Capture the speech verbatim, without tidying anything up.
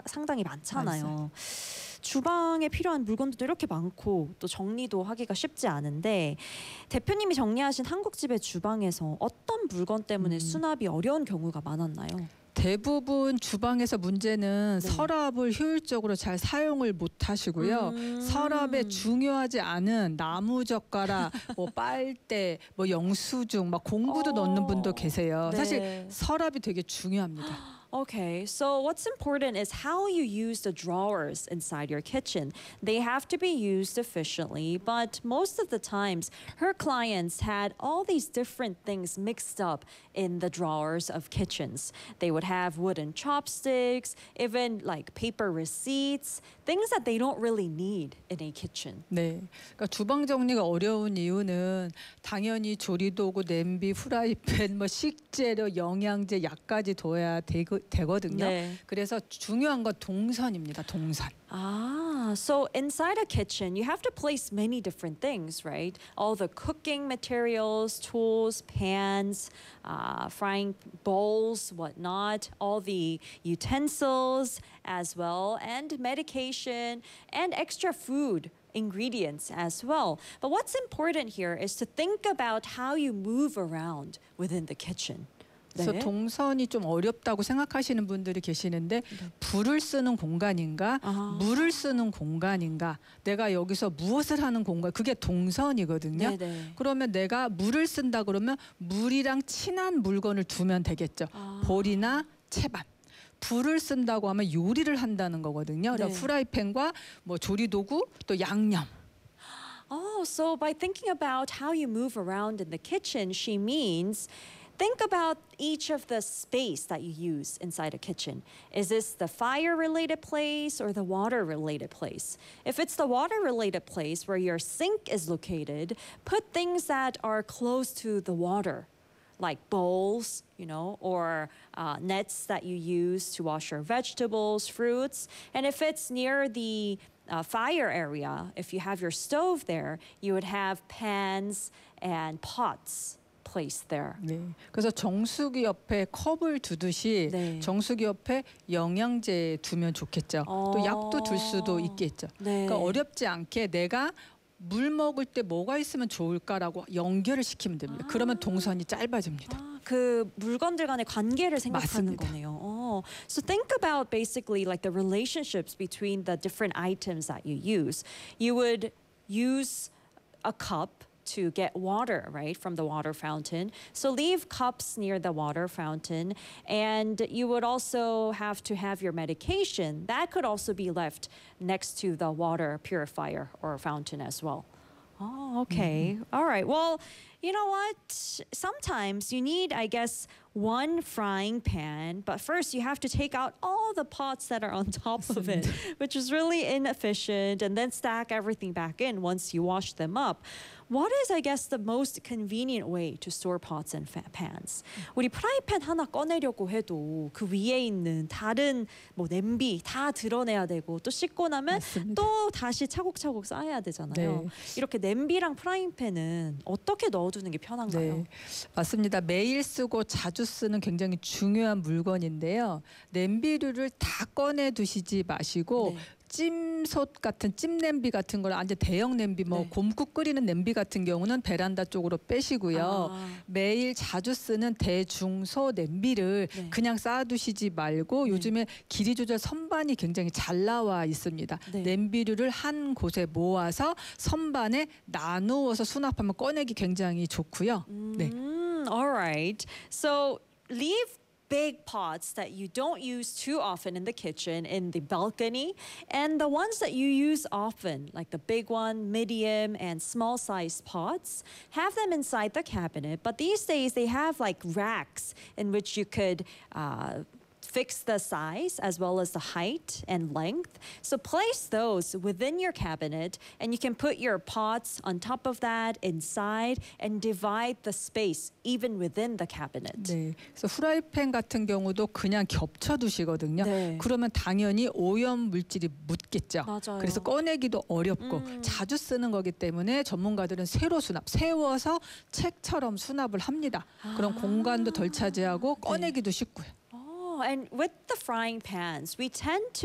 상당히 많잖아요. 맞아요. 주방에 필요한 물건들도 이렇게 많고 또 정리도 하기가 쉽지 않은데 대표님이 정리하신 한국집의 주방에서 어떤 물건 때문에 음. 수납이 어려운 경우가 많았나요? 대부분 주방에서 문제는 네. 서랍을 효율적으로 잘 사용을 못 하시고요. 음. 서랍에 중요하지 않은 나무 젓가락, 뭐 빨대, 뭐 영수증, 막 공구도 어. 넣는 분도 계세요. 네. 사실 서랍이 되게 중요합니다. Okay, so what's important is how you use the drawers inside your kitchen. They have to be used efficiently, but most of the times her clients had all these different things mixed up in the drawers of kitchens. They would have wooden chopsticks, even like paper receipts, things that they don't really need in a kitchen. 네, 그러니까 주방 정리가 어려운 이유는 당연히 조리도구, 냄비, 후라이팬, 뭐 식재료, 영양제, 약까지 둬야 되고, 되거든요. 네. 그래서 중요한 건 동선입니다. 동선. Ah, so inside a kitchen, you have to place many different things, right? All the cooking materials, tools, pans, uh, frying bowls, whatnot, all the utensils as well, and medication, and extra food ingredients as well. But what's important here is to think about how you move around within the kitchen. 그래서 네. 동선이 좀 어렵다고 생각하시는 분들이 계시는데 불을 쓰는 공간인가 아. 물을 쓰는 공간인가 내가 여기서 무엇을 하는 공간 그게 동선이거든요. 네네. 그러면 내가 물을 쓴다 그러면 물이랑 친한 물건을 두면 되겠죠. 아. 볼이나 채반. 불을 쓴다고 하면 요리를 한다는 거거든요. 그러니까 네. 프라이팬과 뭐 조리도구 또 양념. Oh, so by thinking about how you move around in the kitchen, she means think about each of the space that you use inside a kitchen. Is this the fire-related place or the water-related place? If it's the water-related place where your sink is located, put things that are close to the water, like bowls, you know, or uh, nets that you use to wash your vegetables, fruits. And if it's near the uh, fire area, if you have your stove there, you would have pans and pots placed there. 네. 그래서 정수기 옆에 컵을 두듯이 네. 정수기 옆에 영양제 두면 좋겠죠. 어. 또 약도 둘 수도 있겠죠. 네. 그러니까 어렵지 않게 내가 물 먹을 때 뭐가 있으면 좋을까라고 연결을 시키면 됩니다. 아. 그러면 동선이 짧아집니다. 아, 그 물건들 간의 관계를 생각하는 맞습니다. 거네요. Oh, so think about basically like the relationships between the different items that you use. You would use a cup to get water, right, from the water fountain. So leave cups near the water fountain. And you would also have to have your medication. That could also be left next to the water purifier or fountain as well. Oh, okay. Mm-hmm. All right. Well, you know what? Sometimes you need, I guess, one frying pan, but first you have to take out all the pots that are on top of it, which is really inefficient, and then stack everything back in once you wash them up. What is, I guess, the most convenient way to store pots and fa- pans? 우리 프라이팬 하나 꺼내려고 해도 그 위에 있는 다른 뭐 냄비 다 드러내야 되고 또 씻고 나면 맞습니다. 또 다시 차곡차곡 쌓아야 되잖아요. 네. 이렇게 냄비랑 프라이팬은 어떻게 넣어두는 게 편한가요? 네, 맞습니다. 매일 쓰고 자주 쓰는 굉장히 중요한 물건인데요. 냄비류를 다 꺼내 두시지 마시고 네. 찜솥 같은 찜냄비 같은 걸 완전 대형 냄비 뭐 네. 곰국 끓이는 냄비 같은 경우는 베란다 쪽으로 빼시고요. 아. 매일 자주 쓰는 대중소 냄비를 네. 그냥 쌓아두시지 말고 네. 요즘에 길이 조절 선반이 굉장히 잘 나와 있습니다. 네. 냄비류를 한 곳에 모아서 선반에 나누어서 수납하면 꺼내기 굉장히 좋고요. 네. Mm, all right. So leave big pots that you don't use too often in the kitchen in the balcony, and the ones that you use often, like the big one, medium, and small sized pots, have them inside the cabinet. But these days they have like racks in which you could uh, fix the size as well as the height and length. So place those within your cabinet, and you can put your pots on top of that inside and divide the space even within the cabinet. 네, 그래서 후라이팬 같은 경우도 그냥 겹쳐 두시거든요. 네. 그러면 당연히 오염 물질이 묻겠죠. 맞아요. 그래서 꺼내기도 어렵고 음. 자주 쓰는 거기 때문에 전문가들은 세로 수납, 세워서 책처럼 수납을 합니다. 그럼 아. 공간도 덜 차지하고 꺼내기도 쉽고요. Oh, and with the frying pans, we tend to